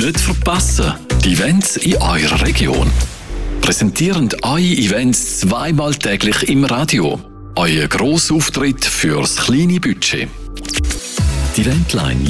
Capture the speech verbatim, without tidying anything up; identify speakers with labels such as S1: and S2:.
S1: Nicht verpassen, die Events in eurer Region. Präsentieren eure Events zweimal täglich im Radio. Euer Grossauftritt fürs kleine Budget. Die Eventline